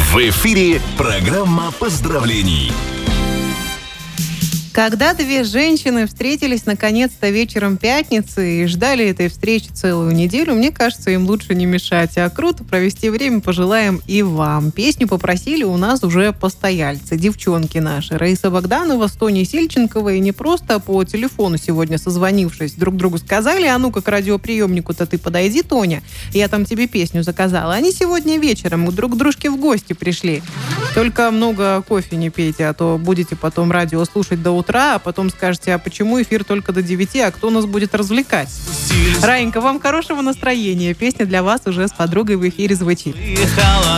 В эфире программа поздравлений. Когда две женщины встретились наконец-то вечером пятницы и ждали этой встречи целую неделю, мне кажется, им лучше не мешать, а круто провести время пожелаем и вам. Песню попросили у нас уже постояльцы, девчонки наши. Раиса Богданова с Тоней Сильченковой, и не просто по телефону сегодня созвонившись, друг другу сказали: а ну-ка к радиоприемнику-то ты подойди, Тоня, я там тебе песню заказала. Они сегодня вечером друг к дружке в гости пришли. Только много кофе не пейте, а то будете потом радио слушать до утра, а потом скажете: а почему эфир только до 9, а кто нас будет развлекать? Раенька, вам хорошего настроения. Песня для вас уже с подругой в эфире звучит.